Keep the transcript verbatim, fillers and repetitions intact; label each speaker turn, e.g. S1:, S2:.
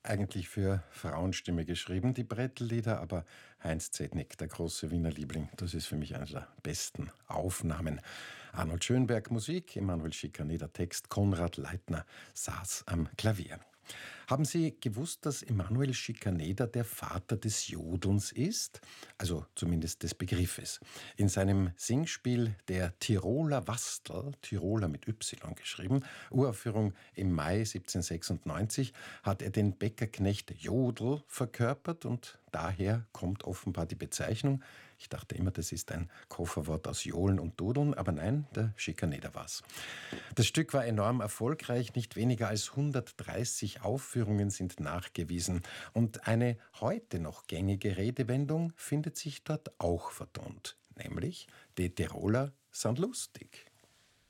S1: eigentlich für Frauenstimme geschrieben, die Brettl-Lieder, aber Heinz Zednik, der große Wiener Liebling, das ist für mich eine der besten Aufnahmen. Arnold Schönberg Musik, Emanuel Schikaneder Text, Konrad Leitner saß am Klavier. Haben Sie gewusst, dass Emanuel Schikaneder der Vater des Jodelns ist? Also zumindest des Begriffes. In seinem Singspiel Der Tiroler Wastel, Tiroler mit Y geschrieben, Uraufführung im Mai siebzehnhundertsechsundneunzig, hat er den Bäckerknecht Jodl verkörpert und daher kommt offenbar die Bezeichnung. Ich dachte immer, das ist ein Kofferwort aus Johlen und Dudeln, aber nein, der Schikaneder war's. Das Stück war enorm erfolgreich, nicht weniger als hundertdreißig Aufführungen sind nachgewiesen und eine heute noch gängige Redewendung findet sich dort auch vertont, nämlich die Tiroler sind lustig.